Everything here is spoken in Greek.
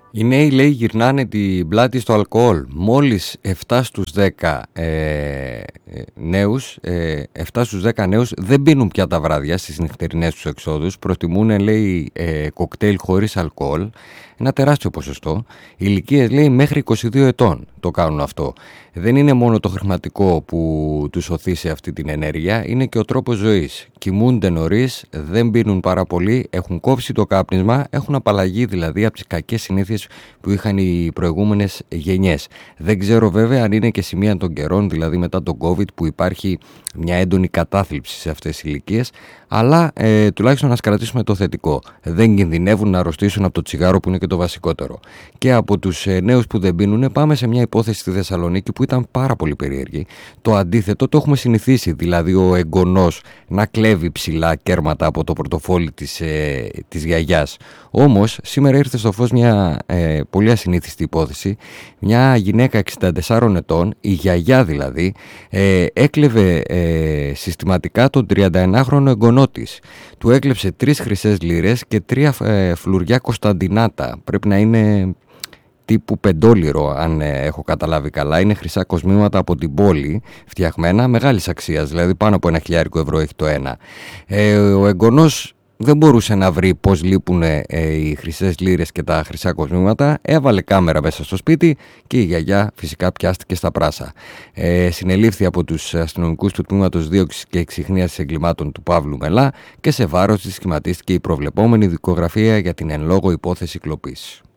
Οι νέοι, λέει, γυρνάνε την πλάτη στο αλκοόλ. Μόλις 7 στους 10 νέους, 7 στους 10 νέους δεν πίνουν πια τα βράδια στις νυχτερινές τους εξόδους. Προτιμούν, λέει, κοκτέιλ χωρίς αλκοόλ. Ένα τεράστιο ποσοστό. Ηλικίες, λέει, μέχρι 22 ετών το κάνουν αυτό. Δεν είναι μόνο το χρηματικό που τους οθεί σε αυτή την ενέργεια, είναι και ο τρόπος ζωής. Κοιμούνται νωρίς, δεν πίνουν πάρα πολύ, έχουν κόψει το κάπνισμα, έχουν απαλλαγεί δηλαδή από τις κακές συνήθειες που είχαν οι προηγούμενες γενιές. Δεν ξέρω βέβαια αν είναι και σημεία των καιρών, δηλαδή μετά τον COVID, που υπάρχει μια έντονη κατάθλιψη σε αυτές τις ηλικίες, αλλά τουλάχιστον να κρατήσουμε το θετικό. Δεν κινδυνεύουν να αρρωστήσουν από το τσιγάρο, που είναι και το βασικότερο. Και από τους νέους που δεν πίνουν, πάμε σε μια υπόθεση στη Θεσσαλονίκη που ήταν πάρα πολύ περίεργη. Το αντίθετο το έχουμε συνηθίσει, δηλαδή ο εγγονός να κλέβει ψηλά κέρματα από το πορτοφόλι της γιαγιάς. Όμως σήμερα ήρθε στο φως μια πολύ ασυνήθιστη υπόθεση. Μια γυναίκα 64 ετών, η γιαγιά δηλαδή, έκλεβε συστηματικά τον 31χρονο εγγονό της. Του έκλεψε 3 χρυσές λίρες και 3 φλουριά Κωνσταντινάτα. Πρέπει να είναι τύπου πεντόλιρο, αν έχω καταλάβει καλά. Είναι χρυσά κοσμήματα από την πόλη, φτιαγμένα, μεγάλης αξίας, δηλαδή πάνω από 1.000 ευρώ έχει το ένα. Ο εγγονός δεν μπορούσε να βρει πώς λείπουν οι χρυσές λίρες και τα χρυσά κοσμήματα. Έβαλε κάμερα μέσα στο σπίτι και η γιαγιά φυσικά πιάστηκε στα πράσα. Συνελήφθη από τους αστυνομικούς του τμήματος δίωξης και εξιχνίασης εγκλημάτων του Παύλου Μελά και σε βάρος της σχηματίστηκε η προβλεπόμενη δικογραφία για την εν λόγω υπόθεση κλοπής.